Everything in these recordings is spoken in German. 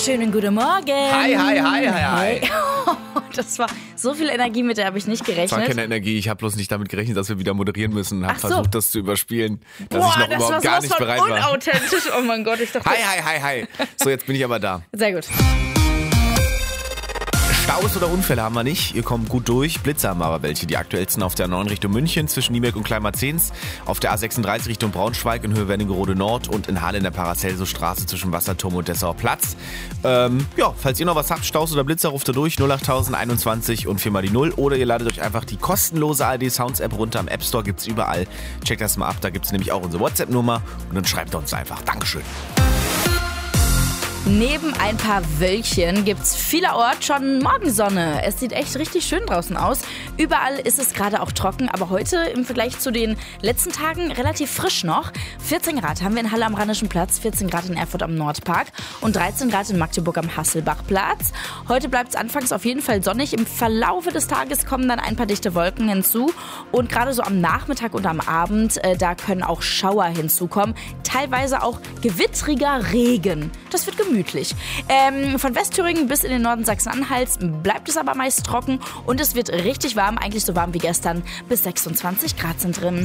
wunderschönen guten Morgen. Hi. Das war so viel Energie, mit der habe ich nicht gerechnet. Das war keine Energie, ich habe bloß nicht damit gerechnet, dass wir wieder moderieren müssen. Habe Ach so. versucht, das zu überspielen, dass Boah, ich noch das überhaupt war gar sowas nicht von bereit war. unauthentisch. Oh mein Gott, ich dachte... Hi. So, jetzt bin ich aber da. Sehr gut. Staus oder Unfälle haben wir nicht. Ihr kommt gut durch. Blitze haben wir aber welche. Die aktuellsten auf der 9 Richtung München zwischen Nieberg und Kleinmarzens. Auf der A36 Richtung Braunschweig in Höhe Wernigerode Nord und in Halle in der Paracelso-Straße zwischen Wasserturm und Dessauer Platz. Falls ihr noch was habt, Staus oder Blitzer, ruft ihr durch 08021 und 4 mal die 0. Oder ihr ladet euch einfach die kostenlose ARD Sounds App runter. Im App Store gibt's überall. Checkt das mal ab. Da gibt's nämlich auch unsere WhatsApp-Nummer. Und dann schreibt ihr uns einfach. Dankeschön. Neben ein paar Wölkchen gibt's vielerorts schon Morgensonne. Es sieht echt richtig schön draußen aus. Überall ist es gerade auch trocken, aber heute im Vergleich zu den letzten Tagen relativ frisch noch. 14 Grad haben wir in Halle am Rheinischen Platz, 14 Grad in Erfurt am Nordpark und 13 Grad in Magdeburg am Hasselbachplatz. Heute bleibt es anfangs auf jeden Fall sonnig. Im Verlaufe des Tages kommen dann ein paar dichte Wolken hinzu. Und gerade so am Nachmittag und am Abend, da können auch Schauer hinzukommen. Teilweise auch gewittriger Regen. Das wird gemütlich. Von Westthüringen bis in den Norden Sachsen-Anhalts bleibt es aber meist trocken und es wird richtig warm, eigentlich so warm wie gestern, bis 26 Grad sind drin.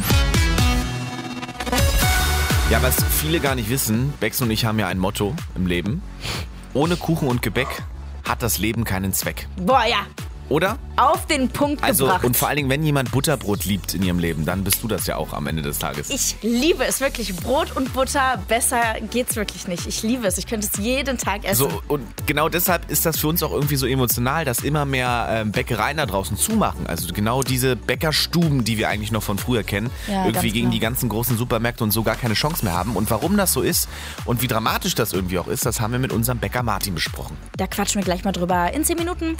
Ja, was viele gar nicht wissen, Bex und ich haben ja ein Motto im Leben. Ohne Kuchen und Gebäck hat das Leben keinen Zweck. Boah, ja. Oder? Auf den Punkt gebracht. Und vor allen Dingen, wenn jemand Butterbrot liebt in ihrem Leben, dann bist du das ja auch am Ende des Tages. Ich liebe es wirklich. Brot und Butter, besser geht's wirklich nicht. Ich liebe es. Ich könnte es jeden Tag essen. So, und genau deshalb ist das für uns auch irgendwie so emotional, dass immer mehr Bäckereien da draußen zumachen. Also genau diese Bäckerstuben, die wir eigentlich noch von früher kennen, Ja, irgendwie ganz gegen genau. die ganzen großen Supermärkte und so gar keine Chance mehr haben. Und warum das so ist und wie dramatisch das irgendwie auch ist, das haben wir mit unserem Bäcker Martin besprochen. Da quatschen wir gleich mal drüber in 10 Minuten.